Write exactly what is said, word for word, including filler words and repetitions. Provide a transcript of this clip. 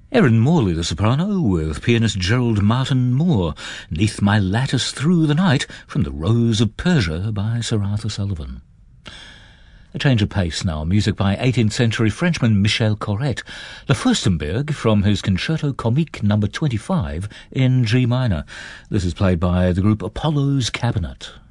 Erin Morley, the soprano, with pianist Gerald Martin Moore, "Neath My Lattice Through the Night" from The Rose of Persia by Sir Arthur Sullivan. A change of pace now, music by eighteenth century Frenchman Michel Corrette, Le Furstenberg from his Concerto Comique number twenty-five in G minor. This is played by the group Apollo's Cabinet.